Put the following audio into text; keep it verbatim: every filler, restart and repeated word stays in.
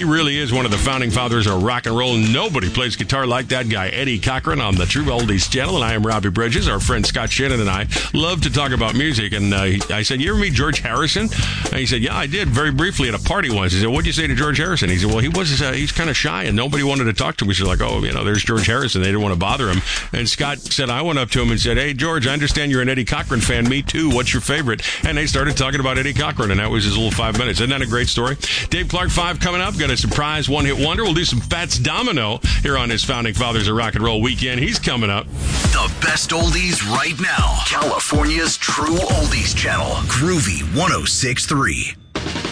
He really is one of the founding fathers of rock and roll. Nobody plays guitar like that guy, Eddie Cochran, on the True Oldies channel. And I am Robbie Bridges. Our friend Scott Shannon and I love to talk about music. And uh, he, I said, you ever meet George Harrison? And he said, yeah, I did, very briefly at a party once. He said, what'd you say to George Harrison? He said, well, he was uh, he's kind of shy and nobody wanted to talk to him. We said, like, oh, you know, there's George Harrison. They didn't want to bother him. And Scott said, I went up to him and said, hey, George, I understand you're an Eddie Cochran fan. Me too. What's your favorite? And they started talking about Eddie Cochran, and that was his little five minutes. Isn't that a great story? Dave Clark five coming up. Got a surprise one-hit wonder. We'll do some Fats Domino here on his Founding Fathers of Rock and Roll weekend. He's coming up. The best oldies right now. California's True Oldies channel. Groovy one oh six point three.